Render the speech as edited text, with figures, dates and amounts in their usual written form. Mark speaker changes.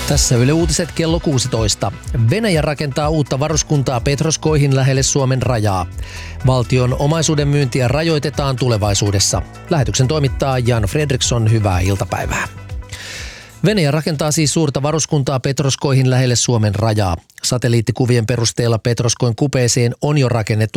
Speaker 1: Tässä Yle Uutiset kello 16. Venäjä rakentaa uutta varuskuntaa Petroskoihin lähelle Suomen rajaa. Valtion omaisuuden myyntiä rajoitetaan tulevaisuudessa. Lähetyksen toimittaa Jan Fredriksson, hyvää iltapäivää. Venäjä rakentaa siis suurta varuskuntaa Petroskoihin lähelle Suomen rajaa. Satelliittikuvien perusteella Petroskoin kupeeseen on jo rakennettu